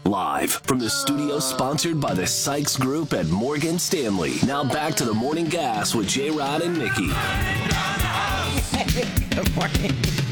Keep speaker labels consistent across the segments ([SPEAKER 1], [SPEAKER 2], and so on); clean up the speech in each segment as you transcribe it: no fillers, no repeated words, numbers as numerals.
[SPEAKER 1] Live from the studio sponsored by the Sykes Group at Morgan Stanley. Now back to the Morning Gas with J-Rod and Nikki.
[SPEAKER 2] Good morning.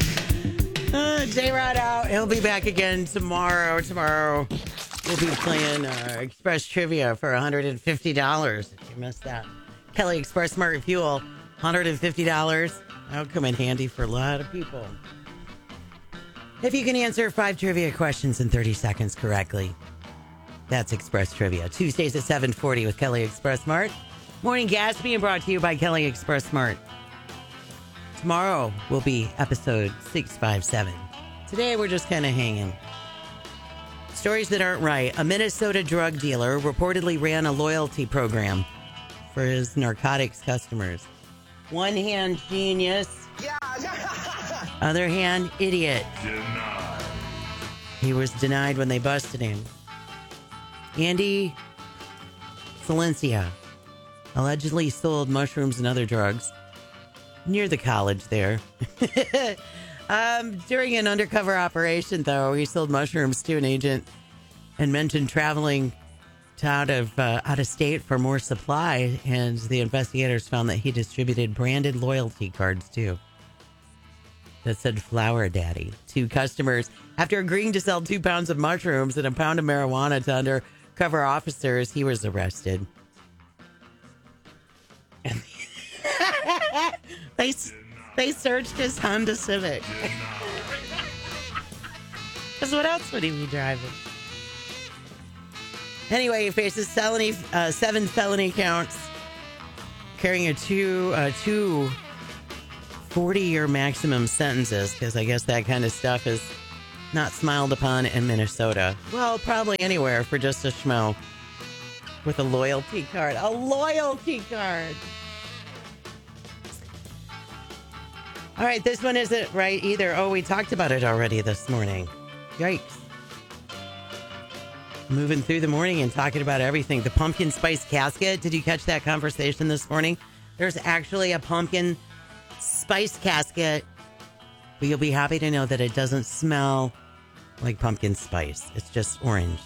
[SPEAKER 2] J-Rod out. He'll be back again tomorrow. Tomorrow we'll be playing Express Trivia for $150 if you missed that. Kelly Express Smart Refuel, $150. That'll come in handy for a lot of people. If you can answer 5 trivia questions in 30 seconds correctly, that's Express Trivia. Tuesdays at 7:40 with Kelly Express Smart. Morning Gas being brought to you by Kelly Express Smart. Tomorrow will be episode 657. Today we're just kind of hanging. Stories that aren't right. A Minnesota drug dealer reportedly ran a loyalty program for his narcotics customers. One hand, genius. Other hand, idiot. Denied. He was denied when they busted him. Andy Valencia allegedly sold mushrooms and other drugs near the college there. During an undercover operation, though, he sold mushrooms to an agent and mentioned traveling to out of state for more supply. And the investigators found that he distributed branded loyalty cards, too, that said Flower Daddy to customers. After agreeing to sell 2 pounds of mushrooms and a pound of marijuana to undercover officers, he was arrested. And they searched his Honda Civic. Because what else would he be driving? Anyway, he faces 7 felony counts, carrying two 40-year maximum sentences, because I guess that kind of stuff is not smiled upon in Minnesota. Well, probably anywhere for just a schmo with a loyalty card. A loyalty card! All right, this one isn't right either. Oh, we talked about it already this morning. Yikes. Moving through the morning and talking about everything. The pumpkin spice casket. Did you catch that conversation this morning? There's actually a pumpkin spice casket, but you'll be happy to know that it doesn't smell like pumpkin spice. It's just orange.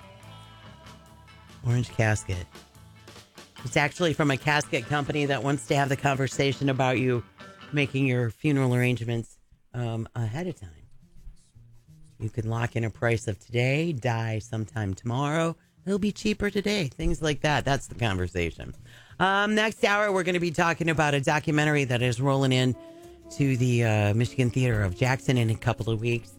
[SPEAKER 2] Orange casket. It's actually from a casket company that wants to have the conversation about you making your funeral arrangements ahead of time. You can lock in a price of today, die sometime tomorrow. It'll be cheaper today. Things like that. That's the conversation. Next hour, we're going to be talking about a documentary that is rolling in to the Michigan Theater of Jackson in a couple of weeks.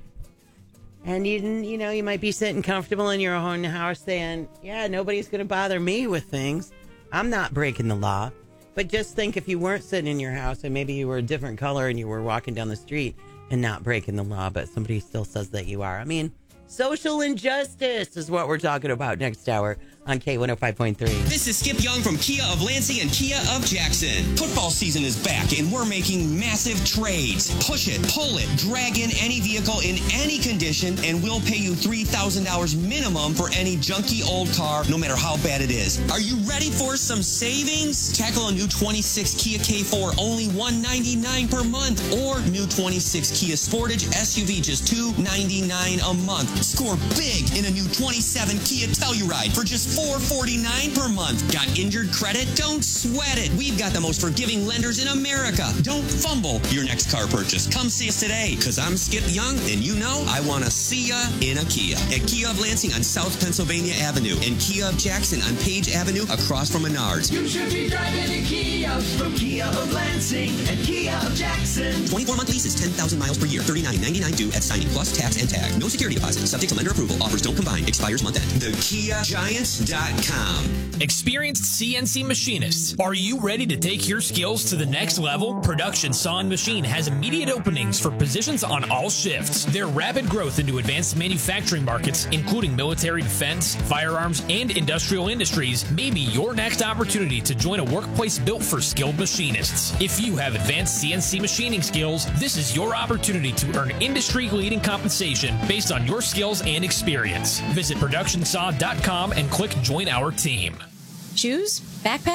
[SPEAKER 2] And you might be sitting comfortable in your own house saying, yeah, nobody's going to bother me with things. I'm not breaking the law. But just think if you weren't sitting in your house and maybe you were a different color and you were walking down the street and not breaking the law, but somebody still says that you are. I mean, social injustice is what we're talking about next hour on K105.3.
[SPEAKER 3] This is Skip Young from Kia of Lansing and Kia of Jackson. Football season is back and we're making massive trades. Push it, pull it, drag in any vehicle in any condition and we'll pay you $3,000 minimum for any junky old car, no matter how bad it is. Are you ready for some savings? Tackle a new 26 Kia K4, only $199 per month, or new 26 Kia Sportage SUV, just $299 a month. Score big in a new 27 Kia Telluride for just $449 per month. Got injured credit? Don't sweat it. We've got the most forgiving lenders in America. Don't fumble your next car purchase. Come see us today, because I'm Skip Young, and you know I want to see ya in a Kia. At Kia of Lansing on South Pennsylvania Avenue and Kia of Jackson on Page Avenue across from Menards.
[SPEAKER 4] You should be driving a Kia from Kia of Lansing and Kia of Jackson.
[SPEAKER 3] 24-month leases, 10,000 miles per year, $39.99 due at signing, plus tax and tag. No security deposit. Subject to lender approval. Offers don't combine. Expires month end. TheKiaGiants.com.
[SPEAKER 5] Experienced CNC machinists. Are you ready to take your skills to the next level? Production Saw and Machine has immediate openings for positions on all shifts. Their rapid growth into advanced manufacturing markets, including military defense, firearms, and industrial industries, may be your next opportunity to join a workplace built for skilled machinists. If you have advanced CNC machining skills, this is your opportunity to earn industry-leading compensation based on your skills and experience. Visit ProductionSaw.com and click Join Our Team.
[SPEAKER 6] Shoes? Backpack?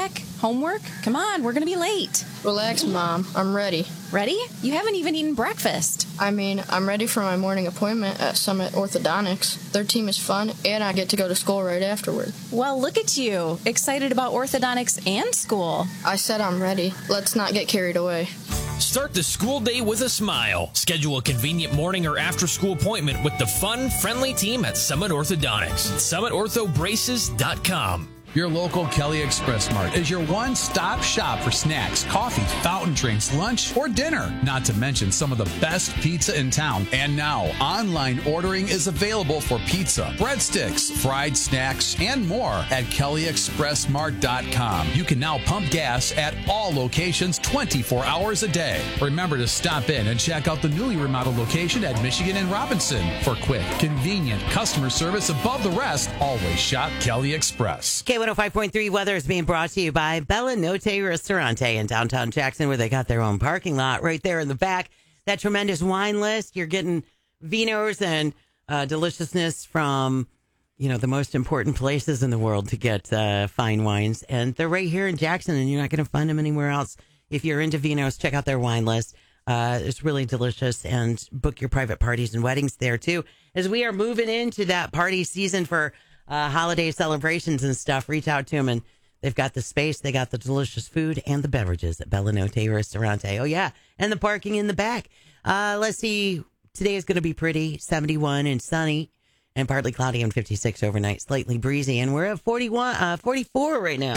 [SPEAKER 6] Homework? Come on, we're going to be late.
[SPEAKER 7] Relax, Mom. I'm ready.
[SPEAKER 6] Ready? You haven't even eaten breakfast.
[SPEAKER 7] I mean, I'm ready for my morning appointment at Summit Orthodontics. Their team is fun, and I get to go to school right afterward.
[SPEAKER 6] Well, look at you. Excited about orthodontics and school.
[SPEAKER 7] I said I'm ready. Let's not get carried away.
[SPEAKER 5] Start the school day with a smile. Schedule a convenient morning or after-school appointment with the fun, friendly team at Summit Orthodontics. SummitOrthoBraces.com.
[SPEAKER 8] Your local Kelly Express Mart is your one-stop shop for snacks, coffee, fountain drinks, lunch, or dinner. Not to mention some of the best pizza in town. And now, online ordering is available for pizza, breadsticks, fried snacks, and more at KellyExpressMart.com. You can now pump gas at all locations 24 hours a day. Remember to stop in and check out the newly remodeled location at Michigan and Robinson. For quick, convenient customer service above the rest, always shop Kelly Express.
[SPEAKER 2] K105.3 weather is being brought to you by Bella Notte Ristorante in downtown Jackson, where they got their own parking lot right there in the back. That tremendous wine list. You're getting vinos and deliciousness from, the most important places in the world to get fine wines. And they're right here in Jackson, and you're not going to find them anywhere else. If you're into vinos, check out their wine list. It's really delicious, and book your private parties and weddings there, too. As we are moving into that party season for holiday celebrations and stuff, reach out to them, and they've got the space, they got the delicious food and the beverages at Bella Notte Ristorante. Oh yeah, and the parking in the back. Let's see, today is going to be pretty, 71 and sunny, and partly cloudy and 56 overnight, slightly breezy, and we're at 44 right now.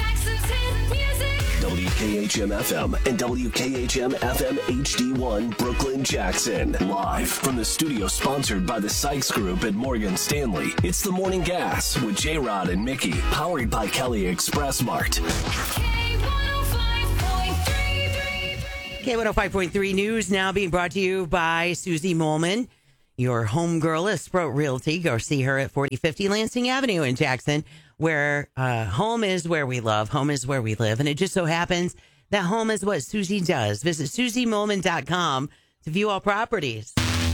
[SPEAKER 1] WKHM FM and WKHM FM HD1 Brooklyn, Jackson. Live from the studio sponsored by the Sykes Group at Morgan Stanley. It's the Morning Gas with J-Rod and Mickey. Powered by Kelly Express Mart.
[SPEAKER 2] K105.3 News now being brought to you by Susie Molman, your homegirl at Sprout Realty. Go see her at 4050 Lansing Avenue in Jackson, where home is where we love, home is where we live. And it just so happens that home is what Susie does. Visit SusieMolman.com to view all properties.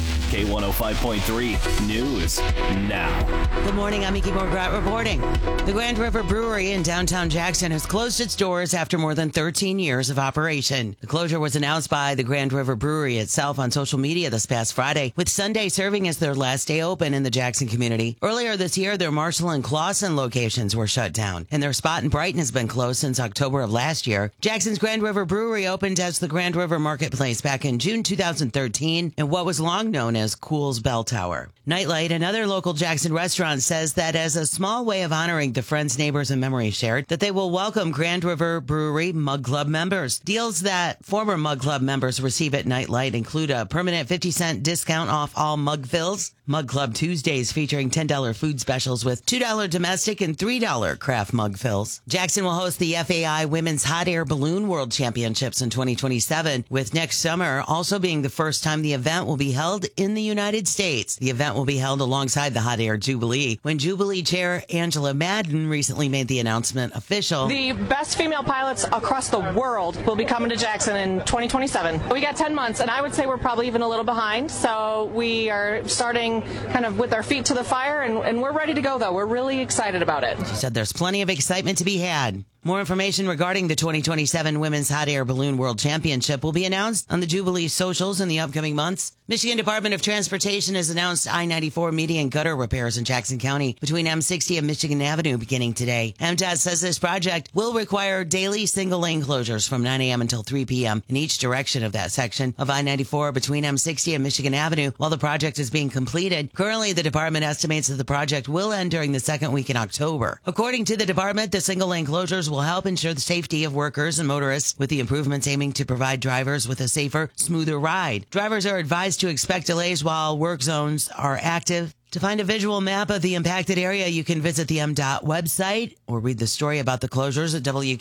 [SPEAKER 1] K105.3 News now.
[SPEAKER 2] Good morning, I'm Mickey Morgrat reporting. The Grand River Brewery in downtown Jackson has closed its doors after more than 13 years of operation. The closure was announced by the Grand River Brewery itself on social media this past Friday, with Sunday serving as their last day open in the Jackson community. Earlier this year, their Marshall and Clawson locations were shut down, and their spot in Brighton has been closed since October of last year. Jackson's Grand River Brewery opened as the Grand River Marketplace back in June 2013 in what was long known as Cool's Bell Tower. Nightlight, another local Jackson restaurant, says that as a small way of honoring the friends, neighbors, and memories shared, that they will welcome Grand River Brewery Mug Club members. Deals that former Mug Club members receive at Nightlight include a permanent 50-cent discount off all mug fills, Mug Club Tuesdays featuring $10 food specials with $2 domestic and $3 craft mug fills. Jackson will host the FAI Women's Hot Air Balloon World Championships in 2027, with next summer also being the first time the event will be held in the United States. The event will be held alongside the Hot Air Jubilee, when Jubilee Chair Angela Madden recently made the announcement official.
[SPEAKER 9] The best female pilots across the world will be coming to Jackson in 2027. We got 10 months, and I would say we're probably even a little behind, so we are starting kind of with our feet to the fire, and we're ready to go, though. We're really excited about it.
[SPEAKER 2] She said there's plenty of excitement to be had. More information regarding the 2027 Women's Hot Air Balloon World Championship will be announced on the Jubilee socials in the upcoming months. Michigan Department of Transportation has announced I-94 median gutter repairs in Jackson County between M60 and Michigan Avenue beginning today. MDOT says this project will require daily single-lane closures from 9 a.m. until 3 p.m. in each direction of that section of I-94 between M60 and Michigan Avenue while the project is being completed. Currently, the department estimates that the project will end during the second week in October. According to the department, the single-lane closures will help ensure the safety of workers and motorists, with the improvements aiming to provide drivers with a safer, smoother ride. Drivers are advised to expect delays while work zones are active. To find a visual map of the impacted area, you can visit the MDOT website or read the story about the closures at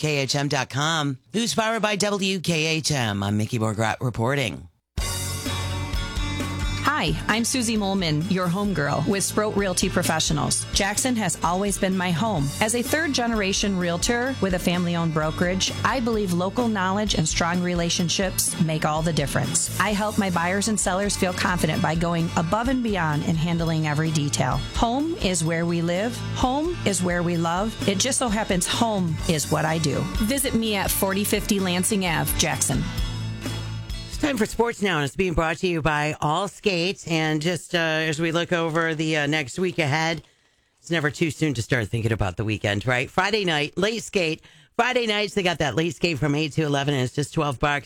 [SPEAKER 2] WKHM.com. News powered by WKHM. I'm Mickey Morgrat reporting.
[SPEAKER 6] Hi,
[SPEAKER 10] Hi, I'm Susie Molman, your homegirl with Sproat Realty Professionals. Jackson has always been my home. As a third-generation realtor with a family-owned brokerage, I believe local knowledge and strong relationships make all the difference. I help my buyers and sellers feel confident by going above and beyond and handling every detail. Home is where we live. Home is where we love. It just so happens home is what I do. Visit me at 4050 Lansing Ave, Jackson.
[SPEAKER 2] Time for sports now, and it's being brought to you by All Skate. And just as we look over the next week ahead, it's never too soon to start thinking about the weekend, right? Friday night, late skate. Friday nights, they got that late skate from 8 to 11, and it's just $12.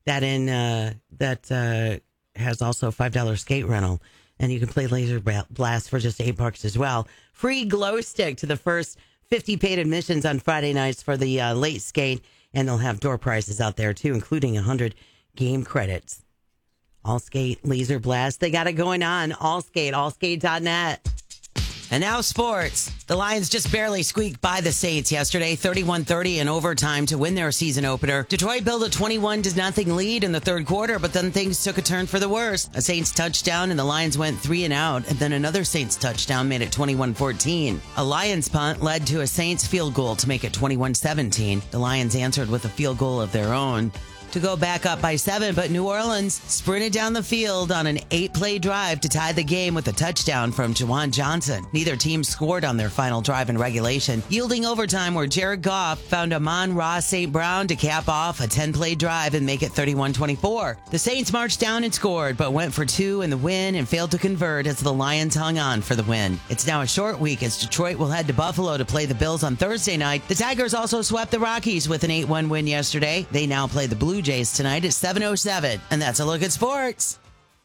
[SPEAKER 2] That has also $5 skate rental, and you can play Laser Blast for just $8 as well. Free glow stick to the first 50 paid admissions on Friday nights for the late skate, and they'll have door prizes out there too, including 100 game credits. All Skate, Laser Blast, they got it going on. All Skate, allskate.net.
[SPEAKER 11] And now sports. The Lions just barely squeaked by the Saints yesterday, 31-30 in overtime to win their season opener. Detroit built a 21-0 lead in the third quarter, but then things took a turn for the worse. A Saints touchdown and the Lions went 3 and out, and then another Saints touchdown made it 21-14. A Lions punt led to a Saints field goal to make it 21-17. The Lions answered with a field goal of their own to go back up by 7, but New Orleans sprinted down the field on an 8-play drive to tie the game with a touchdown from Jawan Johnson. Neither team scored on their final drive in regulation, yielding overtime where Jared Goff found Amon-Ra St. Brown to cap off a 10-play drive and make it 31-24. The Saints marched down and scored, but went for 2 in the win and failed to convert as the Lions hung on for the win. It's now a short week as Detroit will head to Buffalo to play the Bills on Thursday night. The Tigers also swept the Rockies with an 8-1 win yesterday. They now play the Blue Jays tonight at 7:07, and that's a look at sports.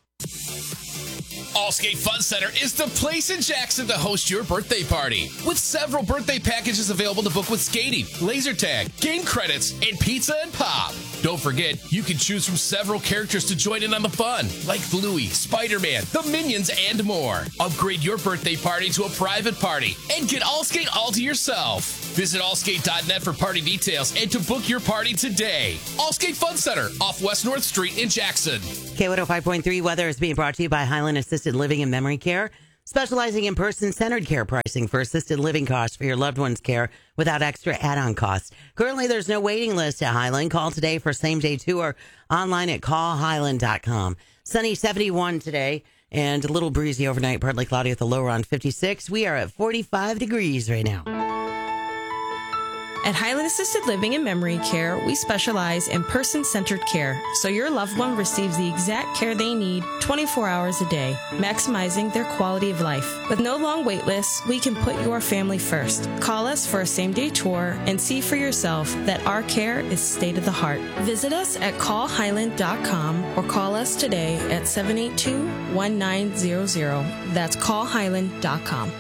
[SPEAKER 5] Allskate Fun Center is the place in Jackson to host your birthday party. With several birthday packages available to book with skating, laser tag, game credits, and pizza and pop. Don't forget, you can choose from several characters to join in on the fun, like Bluey, Spider-Man, the Minions, and more. Upgrade your birthday party to a private party and get Allskate all to yourself. Visit allskate.net for party details and to book your party today. Allskate Fun Center off West North Street in Jackson.
[SPEAKER 2] K105.3 weather is being brought to you by Highland Assisted Living and Memory Care, specializing in person-centered care pricing for assisted living costs for your loved one's care without extra add-on costs. Currently, there's no waiting list at Highland. Call today for same-day tour online at callhighland.com. Sunny 71 today and a little breezy overnight, partly cloudy with a low around 56. We are at 45 degrees right now.
[SPEAKER 12] At Highland Assisted Living and Memory Care, we specialize in person-centered care, so your loved one receives the exact care they need 24 hours a day, maximizing their quality of life. With no long wait lists, we can put your family first. Call us for a same-day tour and see for yourself that our care is state-of-the-art. Visit us at callhighland.com or call us today at 782-1900. That's callhighland.com.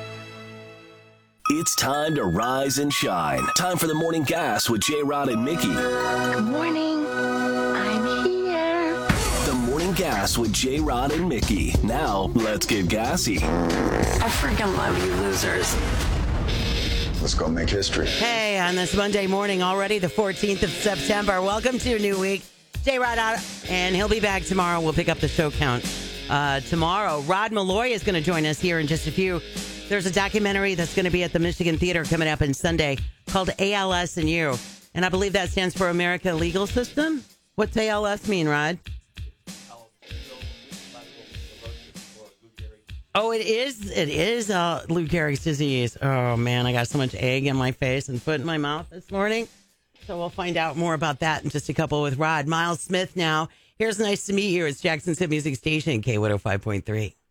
[SPEAKER 1] It's time to rise and shine. Time for the Morning Gas with J-Rod and Mickey.
[SPEAKER 13] Good morning. I'm here.
[SPEAKER 1] The Morning Gas with J-Rod and Mickey. Now, let's get gassy.
[SPEAKER 13] I freaking love you losers.
[SPEAKER 14] Let's go make history.
[SPEAKER 2] Hey, on this Monday morning, already the 14th of September. Welcome to a new week. J-Rod out, and he'll be back tomorrow. We'll pick up the show count tomorrow. Rod Malloy is going to join us here in just a few. There's a documentary that's going to be at the Michigan Theater coming up on Sunday called ALS and You. And I believe that stands for American Legal System. What's ALS mean, Rod? Oh, it is. It is Lou Gehrig's disease. Oh, man, I got so much egg in my face and foot in my mouth this morning. So we'll find out more about that in just a couple with Rod. Miles Smith now. Here's Nice to Meet You. It's Jackson's Hit Music Station, K105.3.